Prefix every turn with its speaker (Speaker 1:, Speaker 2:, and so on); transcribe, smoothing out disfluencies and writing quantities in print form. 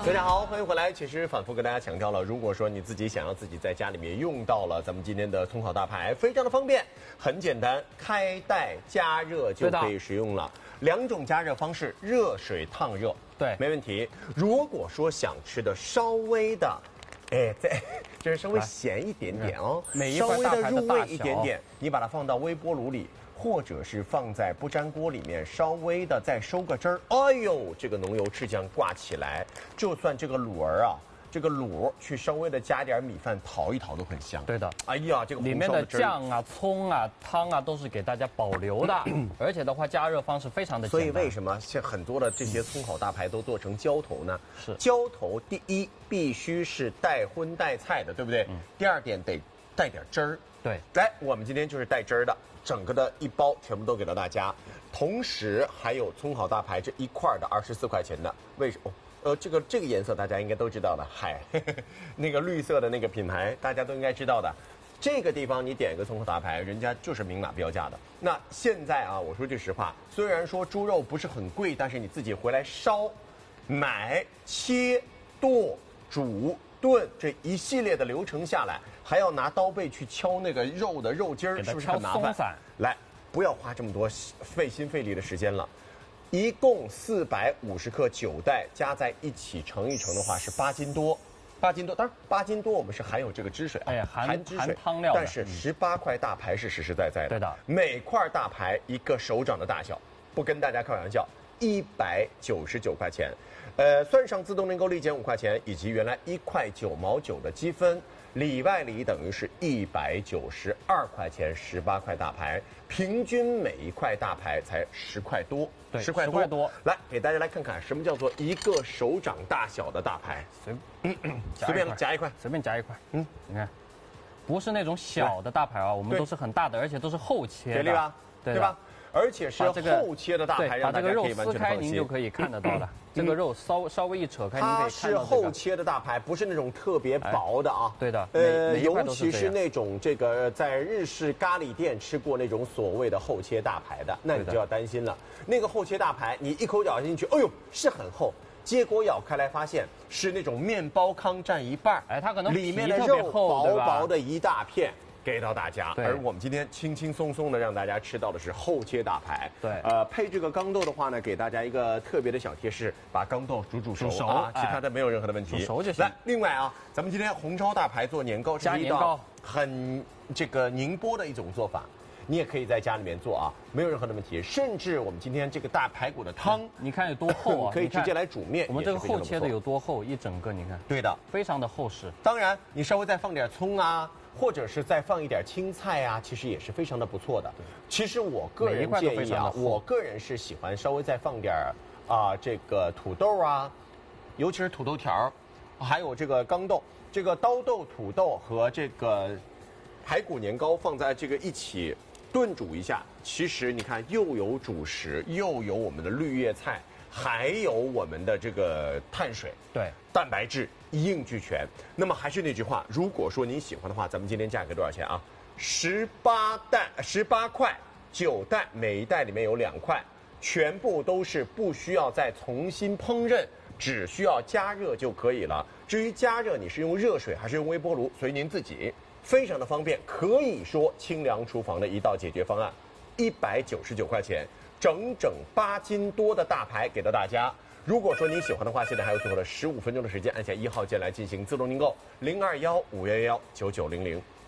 Speaker 1: 大家好，欢迎回来。其实反复跟大家强调了，如果说你自己想要自己在家里面用到了咱们今天的葱烤大排，非常的方便，很简单，开袋加热就可以使用了。2种加热方式，热水烫热，
Speaker 2: 对，
Speaker 1: 没问题。如果说想吃的稍微的，就是稍微咸一点点哦，稍微的入味一点点，你把它放到微波炉里。或者是放在不粘锅里面，稍微的再收个汁儿，哎呦，这个浓油赤酱挂起来，就算这个卤儿啊，这个卤去稍微的加点米饭淘一淘都很香。
Speaker 2: 对的，
Speaker 1: 哎呀，这个
Speaker 2: 里面的酱啊、葱啊、汤啊都是给大家保留的，而且的话加热方式非常的简单。
Speaker 1: 所以为什么像很多的这些葱烤大排都做成浇头呢？
Speaker 2: 是
Speaker 1: 浇头，第一必须是带荤带菜的，对不对？第二点得带点汁儿。
Speaker 2: 对，
Speaker 1: 来，我们今天就是带汁儿的。整个的一包全部都给到大家，同时还有葱烤大排这一块的24块钱的，为什么？这个颜色大家应该都知道的，嗨，那个绿色的那个品牌大家都应该知道的。这个地方你点一个葱烤大排，人家就是明码标价的。那现在啊，我说句实话，虽然说猪肉不是很贵，但是你自己回来烧、买、切、剁、煮、炖这一系列的流程下来，还要拿刀背去敲那个肉的肉筋儿，是不是很麻烦？来，不要花这么多费心费力的时间了。一共450克9袋加在一起乘一乘的话是8斤多，8斤多。当然8斤多我们是含有这个汁水啊，含汁水、
Speaker 2: 汤料，
Speaker 1: 但是18块大排是实实在在的。
Speaker 2: 对的，
Speaker 1: 每块大排一个手掌的大小，不跟大家开玩笑，199块钱。算上自动零购立减5块钱，以及原来1块9毛9的积分，里外里等于是192块钱，18块大排，平均每一块大排才10块多，10块多。来，给大家来看看什么叫做一个手掌大小的大排，随便夹一块，
Speaker 2: 随便夹一块。你看，不是那种小的大排啊，我们都是很大的，而且都是厚切的，
Speaker 1: 给力吧？对吧？而且是厚切的大排，让大家可以完全放心。把这个肉撕开，
Speaker 2: 您就可以看得到了。这个肉稍微一扯开，您可以看到。它
Speaker 1: 是厚切的大排，不是那种特别薄的啊。
Speaker 2: 对的，
Speaker 1: 尤其是那种这个在日式咖喱店吃过那种所谓的厚切大排的，那你就要担心了。那个厚切大排，你一口咬进去，哎呦，是很厚。结果咬开来发现是那种面包糠占一半，
Speaker 2: 它可能
Speaker 1: 里面的肉薄薄的一大片。给到大家，而我们今天轻轻松松的让大家吃到的是厚切大排。
Speaker 2: 对，
Speaker 1: 配这个缸豆的话呢，给大家一个特别的小贴士，把缸豆煮熟啊，其他的没有任何的问题，
Speaker 2: 煮熟就行。
Speaker 1: 来，另外啊，咱们今天红烧大排做年糕，
Speaker 2: 加年糕
Speaker 1: 很这个宁波的一种做法，你也可以在家里面做啊，没有任何的问题。甚至我们今天这个大排骨的汤，
Speaker 2: 你看有多厚啊，
Speaker 1: 可以直接来煮面。
Speaker 2: 我们这个厚切的有多厚，一整个你看。
Speaker 1: 对的，
Speaker 2: 非常的厚实。
Speaker 1: 当然，你稍微再放点葱啊。或者是再放一点青菜啊，其实也是非常的不错的。其实我个人建议啊，我个人是喜欢稍微再放点这个土豆啊，尤其是土豆条，还有这个缸豆，这个刀豆、土豆和这个排骨年糕放在这个一起炖煮一下。其实你看，又有主食，又有我们的绿叶菜。还有我们的这个碳水，
Speaker 2: 对，
Speaker 1: 蛋白质一应俱全。那么还是那句话，如果说您喜欢的话，咱们今天价格多少钱啊？18块9袋，每一袋里面有2块，全部都是不需要再重新烹饪，只需要加热就可以了。至于加热，你是用热水还是用微波炉，随您自己，非常的方便，可以说清凉厨房的一道解决方案，199块钱。整8斤多的大排给到大家。如果说您喜欢的话，现在还有最后的15分钟的时间，按下1号键来进行自动订购，0215119900。